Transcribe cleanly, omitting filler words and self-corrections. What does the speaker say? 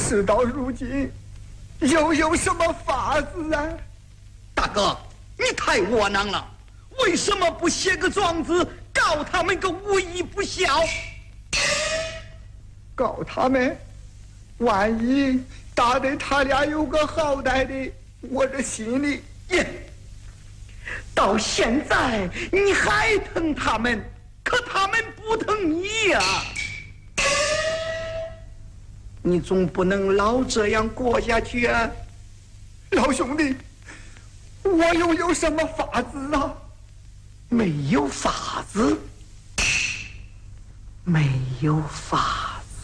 事到如今，又有什么法子啊？ 大哥，你太窝囊了，为什么不写个状子告他们个无义不孝？ 告他们，万一打得他俩有个好歹的，我这心里耶。到现在你还疼他们，可他们不疼你呀。你总不能老这样过下去啊！ 老兄弟，我又有什么法子啊？ 没有法子，没有法